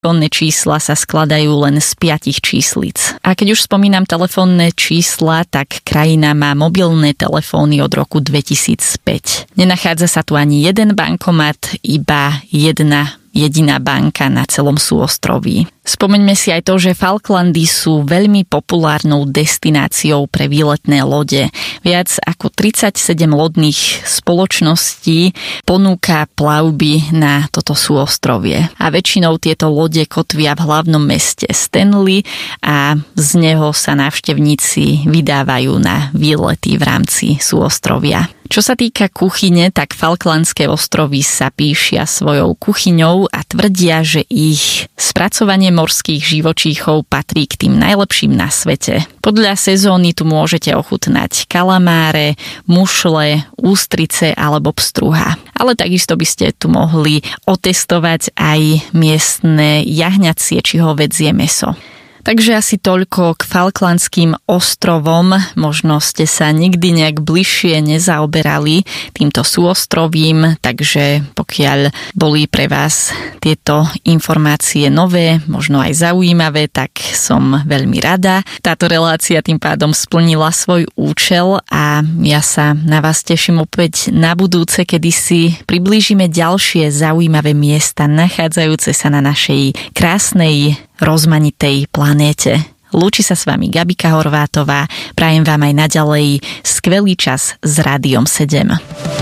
Telefónne čísla sa skladajú len z 5 číslic. A keď už spomínam telefónne čísla, tak krajina má mobilné telefóny od roku 2005. Nenachádza sa tu ani jeden bankomat, iba jedna jediná banka na celom súostroví. Spomeňme si aj to, že Falklandy sú veľmi populárnou destináciou pre výletné lode. Viac ako 37 lodných spoločností ponúka plavby na toto súostrovie. A väčšinou tieto lode kotvia v hlavnom meste Stanley a z neho sa návštevníci vydávajú na výlety v rámci súostrovia. Čo sa týka kuchyne, tak Falklandské ostrovy sa píšia svojou kuchyňou a tvrdia, že ich spracovanie morských živočíchov patrí k tým najlepším na svete. Podľa sezóny tu môžete ochutnať kalamáre, mušle, ústrice alebo pstruha. Ale takisto by ste tu mohli otestovať aj miestne jahňacie či hovädzie mäso. Takže asi toľko k Falklandským ostrovom. Možno ste sa nikdy nejak bližšie nezaoberali týmto súostrovím, takže pokiaľ boli pre vás tieto informácie nové, možno aj zaujímavé, tak som veľmi rada. Táto relácia tým pádom splnila svoj účel a ja sa na vás teším opäť na budúce, kedy si priblížime ďalšie zaujímavé miesta nachádzajúce sa na našej krásnej rozmanitej planéte. Lúči sa s vami Gabika Horvátová, prajem vám aj naďalej skvelý čas s Rádiom 7.